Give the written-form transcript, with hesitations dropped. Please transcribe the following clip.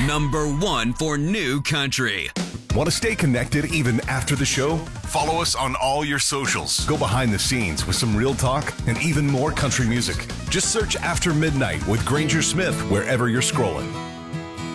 Number 1 for new country. Want to stay connected even after the show? Follow us on all your socials. Go behind the scenes with some real talk and even more country music. Just search After Midnight with Granger Smith wherever you're scrolling.